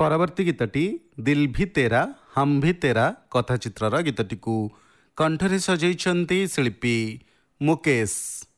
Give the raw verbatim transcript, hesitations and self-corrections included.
ପରବର୍ତ୍ତୀ ଗୀତଟି ଦିଲ୍ ଭି ତେରା ହମ୍ ଭି ତେରା କଥାଚିତ୍ରର ଗୀତଟିକୁ କଣ୍ଠରେ ସଜେଇଛନ୍ତି ଶିଳ୍ପୀ ମୁକେଶ।